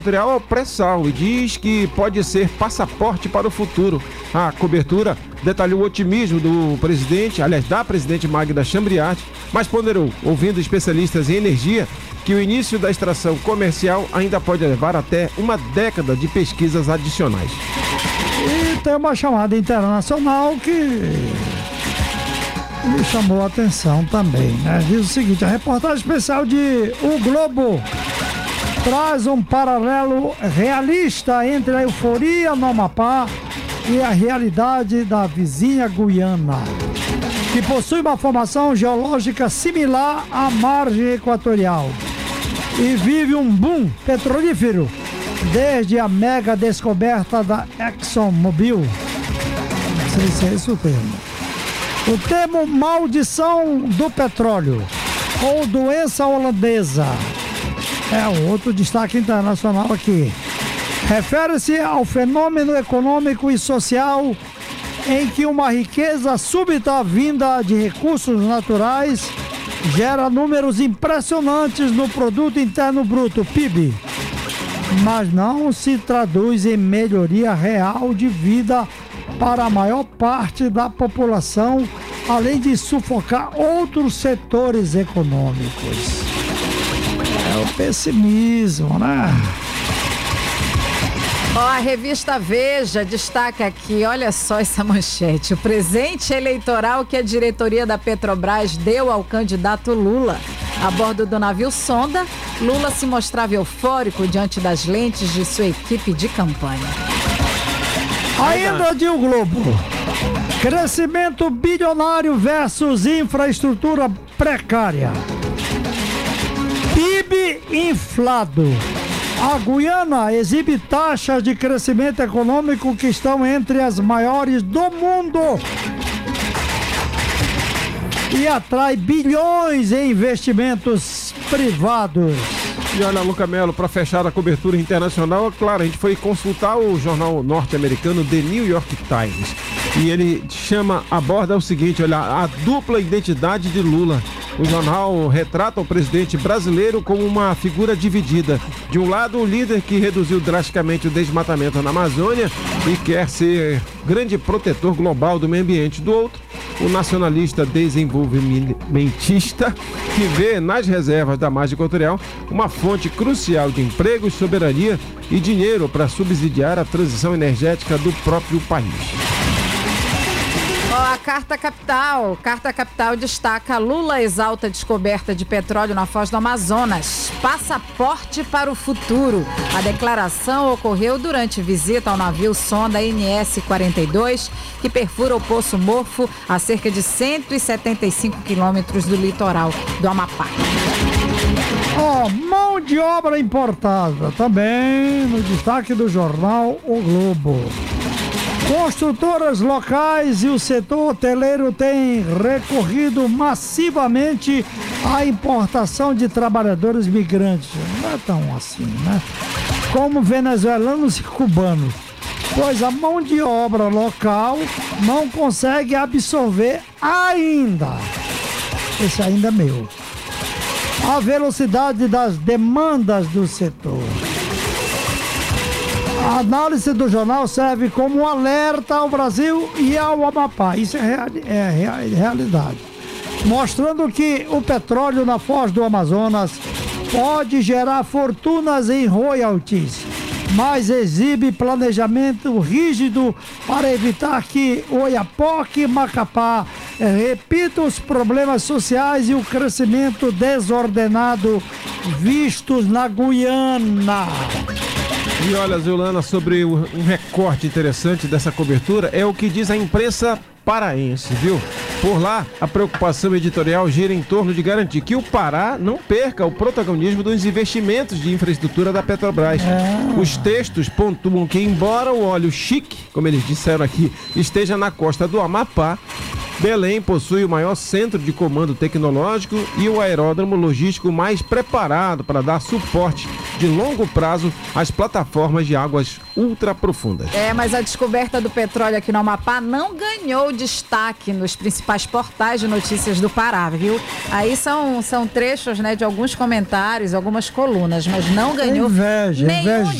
ao pré-sal e diz que pode ser passaporte para o futuro. A cobertura detalhou o otimismo do presidente, aliás, da presidente Magda Chambriard, mas ponderou, ouvindo especialistas em energia, que o início da extração comercial ainda pode levar até uma década de pesquisas adicionais. E tem uma chamada internacional que me chamou a atenção também, né? Diz o seguinte: a reportagem especial de O Globo traz um paralelo realista entre a euforia no Amapá e a realidade da vizinha Guiana, que possui uma formação geológica similar à margem equatorial e vive um boom petrolífero desde a mega descoberta da ExxonMobil. Não sei se é esse o termo. O termo maldição do petróleo ou doença holandesa é um outro destaque internacional aqui. Refere-se ao fenômeno econômico e social em que uma riqueza súbita vinda de recursos naturais gera números impressionantes no Produto Interno Bruto, PIB, mas não se traduz em melhoria real de vida para a maior parte da população, além de sufocar outros setores econômicos. É o pessimismo, né? A revista Veja destaca aqui, olha só essa manchete: o presente eleitoral que a diretoria da Petrobras deu ao candidato Lula. A bordo do navio sonda, Lula se mostrava eufórico diante das lentes de sua equipe de campanha. Ainda de O Globo: crescimento bilionário versus infraestrutura precária. PIB inflado. A Guiana exibe taxas de crescimento econômico que estão entre as maiores do mundo e atrai bilhões em investimentos privados. E olha, Luca Melo, para fechar a cobertura internacional, é claro, a gente foi consultar o jornal norte-americano The New York Times. E ele aborda o seguinte: olha, a dupla identidade de Lula. O jornal retrata o presidente brasileiro como uma figura dividida. De um lado, o líder que reduziu drasticamente o desmatamento na Amazônia e quer ser grande protetor global do meio ambiente. Do outro, o nacionalista desenvolvimentista que vê nas reservas da margem equatorial uma fonte crucial de empregos, soberania e dinheiro para subsidiar a transição energética do próprio país. A Carta Capital destaca: Lula exalta a descoberta de petróleo na Foz do Amazonas. Passaporte para o futuro. A declaração ocorreu durante visita ao navio sonda NS-42, que perfura o Poço Morfo a cerca de 175 quilômetros do litoral do Amapá. Mão de obra importada, também no destaque do jornal O Globo. Construtoras locais e o setor hoteleiro têm recorrido massivamente à importação de trabalhadores migrantes. Não é tão assim, né? Como venezuelanos e cubanos, pois a mão de obra local não consegue absorver ainda, esse ainda é meu, a velocidade das demandas do setor. A análise do jornal serve como um alerta ao Brasil e ao Amapá. Isso é realidade. Mostrando que o petróleo na Foz do Amazonas pode gerar fortunas em royalties, mas exibe planejamento rígido para evitar que Oiapoque e Macapá repitam os problemas sociais e o crescimento desordenado vistos na Guiana. E olha, Zulana, sobre um recorte interessante dessa cobertura é o que diz a imprensa paraense, viu? Por lá, a preocupação editorial gira em torno de garantir que o Pará não perca o protagonismo dos investimentos de infraestrutura da Petrobras. Os textos pontuam que, embora o óleo chique, como eles disseram aqui, esteja na costa do Amapá, Belém possui o maior centro de comando tecnológico e o aeródromo logístico mais preparado para dar suporte de longo prazo às plataformas de águas ultraprofundas. Mas a descoberta do petróleo aqui no Amapá não ganhou destaque nos principais portais de notícias do Pará, viu? Aí são trechos, né, de alguns comentários, algumas colunas, mas não ganhou inveja.